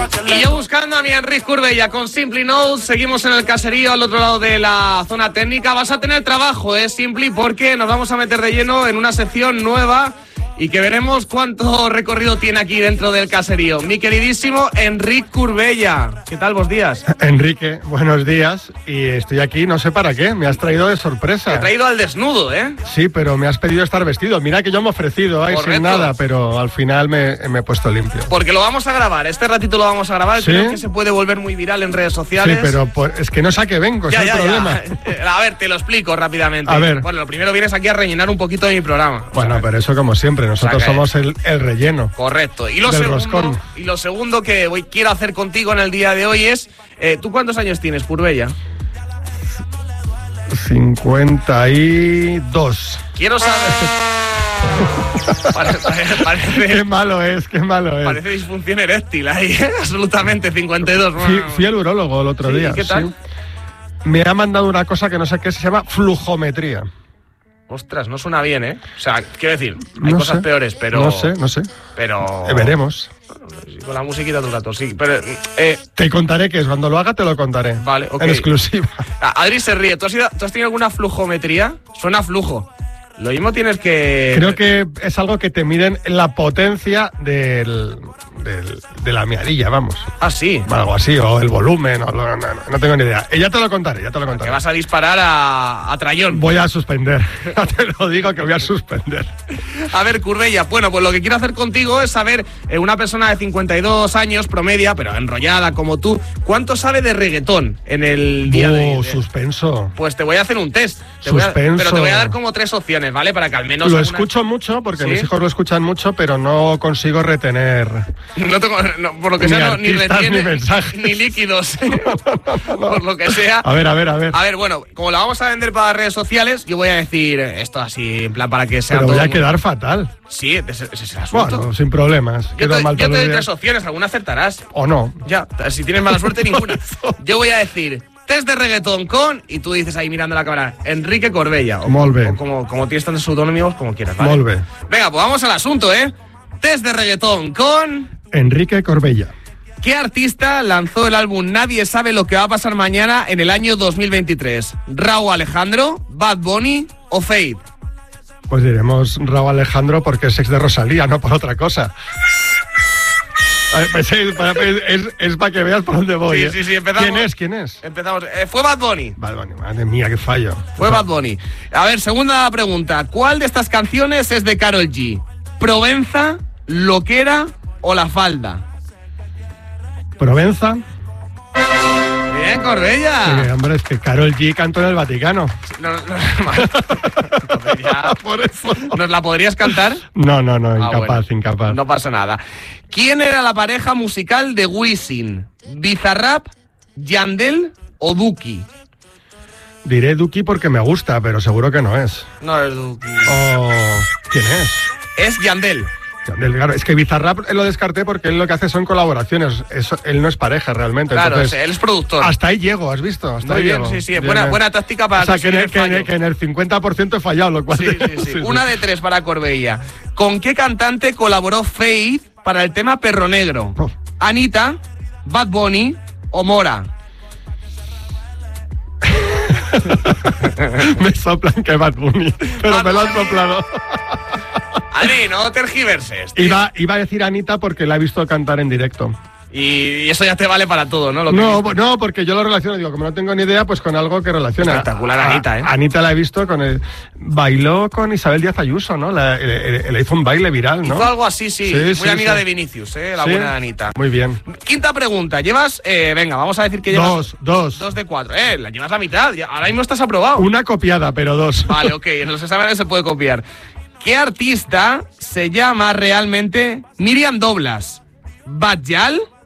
Y yo buscando a mi Enric Curbella con Simply Notes. Seguimos en el caserío al otro lado de la zona técnica. Vas a tener trabajo, Simply, porque nos vamos a meter de lleno en una sección nueva y que veremos cuánto recorrido tiene aquí dentro del caserío. Mi queridísimo Enric Curbella. ¿Qué tal, buenos días? Enrique, buenos días. Y estoy aquí, no sé para qué, me has traído de sorpresa. Te he traído al desnudo, ¿eh? Sí, pero me has pedido estar vestido. Mira que yo me he ofrecido ahí sin nada, pero al final me he puesto limpio. Porque lo vamos a grabar, este ratito lo vamos a grabar. ¿Sí? Creo que se puede volver muy viral en redes sociales. Sí, pero es que no sé a qué vengo, es el problema. A ver, te lo explico rápidamente. A ver. Bueno, lo primero vienes aquí a rellenar un poquito de mi programa. Bueno, pero eso como siempre, nosotros somos el relleno. Correcto. Y lo segundo que quiero hacer contigo en el día de hoy es, ¿tú cuántos años tienes, Curbella? 52. Quiero saber... parece... Qué malo es. Parece disfunción eréctil ahí, absolutamente, 52. Fui al urólogo el otro día. ¿Qué tal? Sí. Me ha mandado una cosa que no sé qué se llama flujometría. Ostras, no suena bien, ¿eh? O sea, quiero decir, hay cosas peores, pero... No sé. Pero... Veremos. Con la musiquita tu rato, sí. Pero, te contaré qué es, cuando lo haga te lo contaré. Vale, ok. En exclusiva. Adri se ríe. ¿Tú has tenido alguna flujometría? Suena flujo. Lo mismo tienes que... Creo que es algo que te miden la potencia de la miadilla, vamos. Ah, sí. Algo así, o el volumen, no tengo ni idea. Ya te lo contaré. Que vas a disparar a trayón. Voy a suspender. Ya te lo digo que voy a suspender. A ver, Curbella, bueno, pues lo que quiero hacer contigo es saber, una persona de 52 años, promedia, pero enrollada como tú, ¿cuánto sabe de reggaetón en el día de hoy? Suspenso. Pues te voy a hacer un test. Suspenso. Pero te voy a dar como 3 opciones, ¿vale? Para que al menos... Lo escucho mucho, porque ¿Sí? mis hijos lo escuchan mucho, pero no consigo retener... por lo que sea, ni retiene mensajes, ni líquidos. Por lo que sea. A ver. A ver, bueno, como la vamos a vender para las redes sociales, yo voy a decir esto así, en plan para que sea... Pero voy a quedar fatal. Sí, ese es el asunto. Bueno, sin problemas. Yo te doy 3 opciones, alguna acertarás. O no. Ya, si tienes mala suerte, ninguna. Yo voy a decir... Test de reggaetón con... Y tú dices ahí mirando la cámara, Enrique Corbella. Molt bé. Como tienes tantos seudónimos como quieras, ¿vale? Molt bé. Venga, pues vamos al asunto, ¿eh? Test de reggaetón con... Enrique Corbella. ¿Qué artista lanzó el álbum Nadie sabe lo que va a pasar mañana en el año 2023? ¿Rauw Alejandro, Bad Bunny o Fade? Pues diremos Rauw Alejandro porque es ex de Rosalía, no por otra cosa. Es para que veas por dónde voy. Sí, empezamos. ¿Quién es? Empezamos. Fue Bad Bunny. Bad Bunny, madre mía, qué fallo. Fue Bad Bunny. A ver, segunda pregunta. ¿Cuál de estas canciones es de Karol G? ¿Provenza, Loquera o La Falda? ¿Provenza? Bien, Corbella. Sí, hombre, es que Karol G cantó en el Vaticano. Por eso. ¿Nos la podrías cantar? No, incapaz. No pasa nada. ¿Quién era la pareja musical de Wisin? ¿Bizarrap, Yandel o Duki? Diré Duki porque me gusta, pero seguro que no es. No es Duki. ¿Quién es? Es Yandel. Claro, es que Bizarrap lo descarté porque él lo que hace son colaboraciones. Él no es pareja realmente. Claro, entonces, él es productor. Hasta ahí llego, ¿has visto? Muy bien, sí. Buena táctica para... O sea, que en el 50% he fallado, lo cual... Sí. Una de 3 para Corbella. ¿Con qué cantante colaboró Faith para el tema Perro Negro? ¿Anita, Bad Bunny o Mora? Me soplan que Bad Bunny, pero me lo han soplado. Adri, no tergiverses. Iba a decir Anita porque la he visto cantar en directo. Y eso ya te vale para todo, ¿no? No, porque yo lo relaciono, digo, como no tengo ni idea, pues con algo que relaciona. Espectacular Anita, ¿eh? Anita la he visto bailó con Isabel Díaz Ayuso, ¿no? Le hizo un baile viral, ¿no? Hizo algo así, sí. Muy amiga de Vinicius, la buena Anita. Muy bien. Quinta pregunta. Llevas, venga, vamos a decir que llevas... Dos. 2 de 4. La llevas la mitad. Ahora mismo estás aprobado. Una copiada, pero 2. Vale, ok. En los exámenes se puede copiar. ¿Qué artista se llama realmente Miriam Doblas? ¿Badjal,